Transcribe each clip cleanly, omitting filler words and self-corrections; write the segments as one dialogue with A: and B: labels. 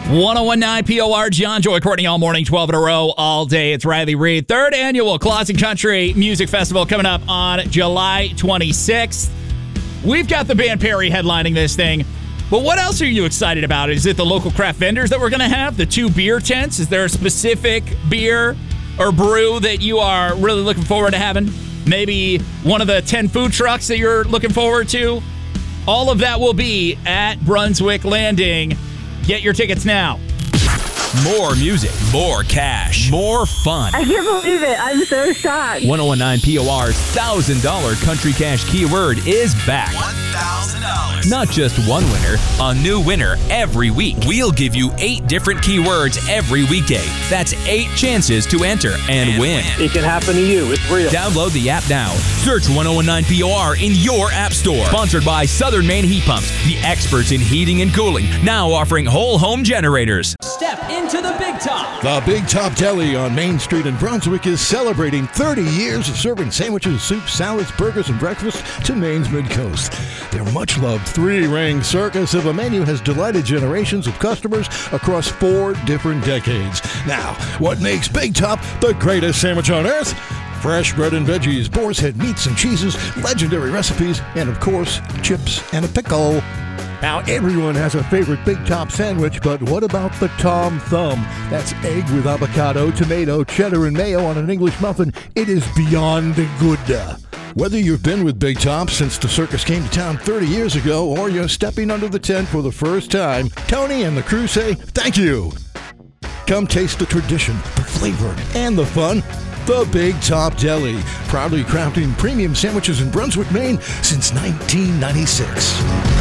A: 1019 POR, John, Joy, Courtney, all morning, 12 in a row, all day. It's Riley Reid. Third annual Clausen Country Music Festival coming up on July 26th. We've got the band Perry headlining this thing. But what else are you excited about? Is it the local craft vendors that we're going to have? The 2 beer tents? Is there a specific beer or brew that you are really looking forward to having? Maybe one of the 10 food trucks that you're looking forward to? All of that will be at Brunswick Landing. Get your tickets now.
B: More music, more cash, more fun.
C: I can't believe it. I'm so shocked.
B: 1019 POR's $1,000 Country Cash keyword is back. $1,000. Not just one winner, a new winner every week. We'll give you 8 different keywords every weekday. That's 8 chances to enter and win.
D: It can happen to you. It's real.
B: Download the app now. Search 1019 POR in your app store. Sponsored by Southern Maine Heat Pumps, the experts in heating and cooling, now offering whole home generators.
E: Step into the Big Top.
F: The Big Top Deli on Main Street in Brunswick is celebrating 30 years of serving sandwiches, soups, salads, burgers, and breakfast to Maine's Mid-Coast. Their much-loved 3-ring circus of a menu has delighted generations of customers across 4 different decades. Now, what makes Big Top the greatest sandwich on earth? Fresh bread and veggies, boar's head meats and cheeses, legendary recipes, and of course, chips and a pickle. Now, everyone has a favorite Big Top sandwich, but what about the Tom Thumb? That's egg with avocado, tomato, cheddar, and mayo on an English muffin. It is beyond good. Whether you've been with Big Top since the circus came to town 30 years ago, or you're stepping under the tent for the first time, Tony and the crew say thank you. Come taste the tradition, the flavor, and the fun. The Big Top Deli, proudly crafting premium sandwiches in Brunswick, Maine since 1996.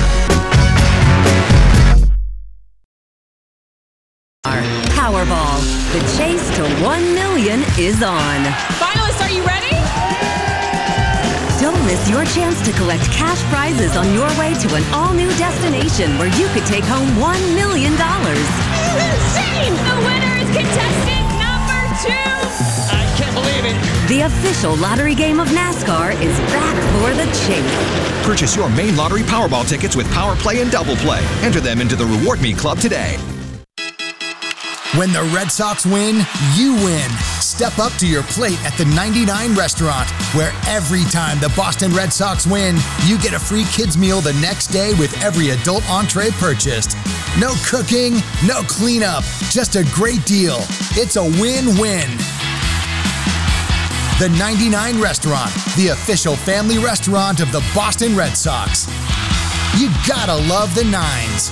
G: Powerball. The chase to $1 million is on.
H: Finalists, are you ready?
G: Don't miss your chance to collect cash prizes on your way to an all-new destination where you could take home $1 million.
H: This is insane! The winner is contestant number 2!
E: I can't believe it.
G: The official lottery game of NASCAR is back for the chase.
I: Purchase your Maine Lottery Powerball tickets with Power Play and Double Play. Enter them into the Reward Me Club today.
J: When the Red Sox win, you win. Step up to your plate at the 99 Restaurant, where every time the Boston Red Sox win, you get a free kids meal the next day with every adult entree purchased. No cooking, no cleanup, just a great deal. It's a win-win. The 99 Restaurant, the official family restaurant of the Boston Red Sox. You gotta love the Nines.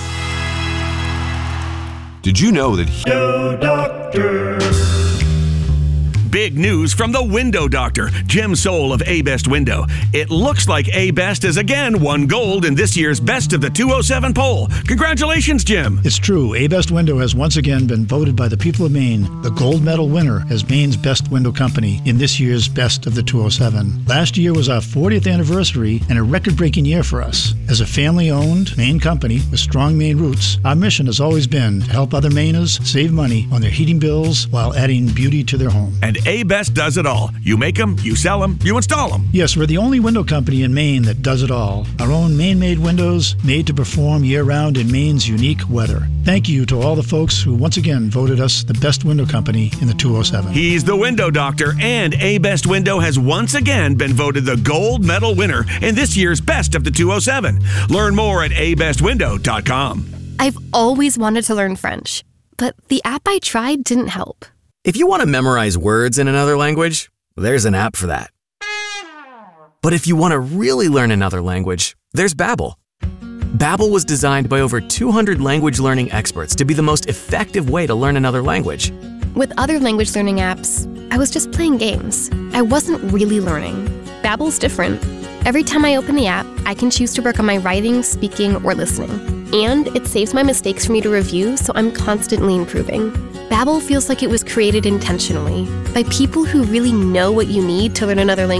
I: Did you know that
K: Doctor?
L: Big news from the Window Doctor, Jim Soul of A-Best Window. It looks like A-Best has again won gold in this year's Best of the 207 poll. Congratulations, Jim.
M: It's true. A-Best Window has once again been voted by the people of Maine the gold medal winner as Maine's best window company in this year's Best of the 207. Last year was our 40th anniversary and a record-breaking year for us. As a family-owned Maine company with strong Maine roots, our mission has always been to help other Mainers save money on their heating bills while adding beauty to their home.
L: And A-Best does it all. You make them, you sell them, you install them.
M: Yes, we're the only window company in Maine that does it all. Our own Maine-made windows, made to perform year-round in Maine's unique weather. Thank you to all the folks who once again voted us the best window company in the 207.
L: He's the Window Doctor, and A-Best Window has once again been voted the gold medal winner in this year's Best of the 207. Learn more at abestwindow.com.
N: I've always wanted to learn French, but the app I tried didn't help.
O: If you want to memorize words in another language, there's an app for that. But if you want to really learn another language, there's Babbel. Babbel was designed by over 200 language learning experts to be the most effective way to learn another language.
N: With other language learning apps, I was just playing games. I wasn't really learning. Babbel's different. Every time I open the app, I can choose to work on my writing, speaking, or listening. And it saves my mistakes for me to review, so I'm constantly improving. Babbel feels like it was created intentionally by people who really know what you need to learn another language.